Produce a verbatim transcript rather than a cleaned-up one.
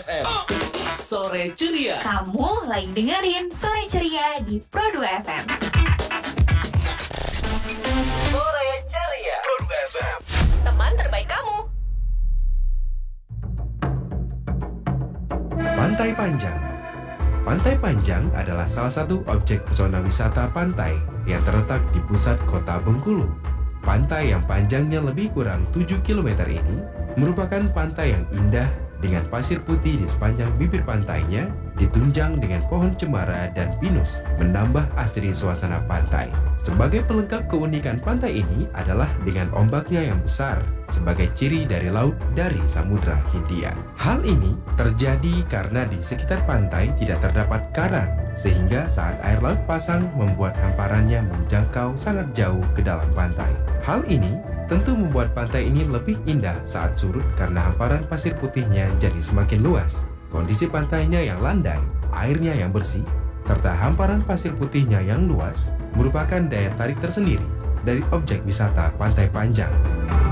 F M. Sore Ceria. Kamu lagi dengerin Sore Ceria di Pro dua F M. Sore Ceria. Pro dua F M. Teman terbaik kamu. Pantai Panjang. Pantai Panjang adalah salah satu objek pesona wisata pantai yang terletak di pusat kota Bengkulu. Pantai yang panjangnya lebih kurang tujuh kilometer ini merupakan pantai yang indah dengan pasir putih di sepanjang bibir pantainya, ditunjang dengan pohon cemara dan pinus, menambah asri suasana pantai. Sebagai pelengkap keunikan pantai ini adalah dengan ombaknya yang besar, sebagai ciri dari laut dari Samudra Hindia. Hal ini terjadi karena di sekitar pantai tidak terdapat karang, sehingga saat air laut pasang membuat hamparannya menjangkau sangat jauh ke dalam pantai. Hal ini tentu membuat pantai ini lebih indah saat surut karena hamparan pasir putihnya jadi semakin luas. Kondisi pantainya yang landai, airnya yang bersih, serta hamparan pasir putihnya yang luas merupakan daya tarik tersendiri dari objek wisata Pantai Panjang.